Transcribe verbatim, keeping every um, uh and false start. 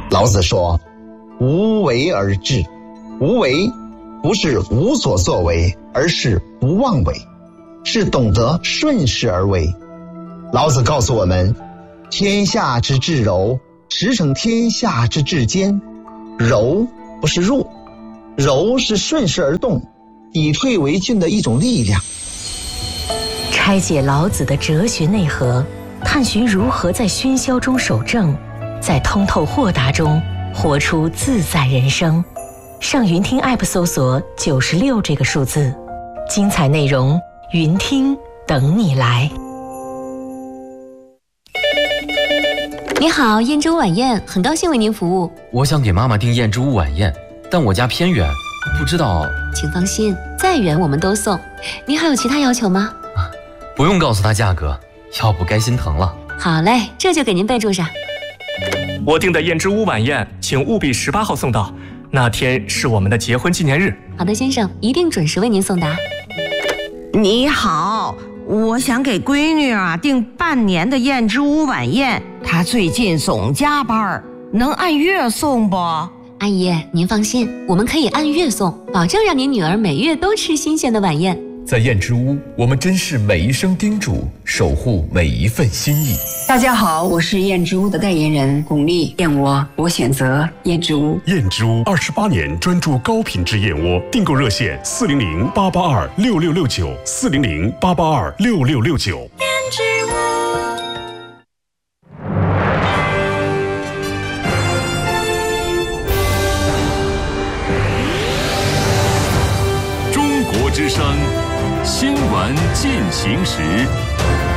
老子说，无为而治。无为不是无所作为，而是不妄为，是懂得顺势而为。老子告诉我们，天下之至柔，驰骋天下之至坚。柔不是弱，柔是顺势而动，以退为进的一种力量。 拆解老子的哲学内核，探寻如何在喧嚣中守正，在通透豁达中活出自在人生。上云听 App 搜索九十六这个数字，精彩内容云听等你来。 你好，燕之屋晚宴，很高兴为您服务。 我想给妈妈订燕之屋晚宴，但我家偏远，不知道。 请放心，再远我们都送。您还有其他要求吗？ 不用告诉她价格，要不该心疼了。 好嘞，这就给您备注上。 我订的燕之屋晚宴，请务必十八号送到。那天是我们的结婚纪念日。 好的，先生，一定准时为您送达。 你好，我想给闺女啊订半年的燕之屋晚宴，她最近总加班，能按月送不？ 阿姨，您放心，我们可以按月送，保证让您女儿每月都吃新鲜的晚宴。 在燕之屋，我们珍视每一声叮嘱，守护每一份心意。 大家好，我是燕之屋的代言人巩俐，燕窝我选择燕之屋。 燕之屋二十八年专注高品质燕窝，订购热线四零零八八二六六六九四零零八八二六六六九。 燕之屋。 中国之声，新闻进行时。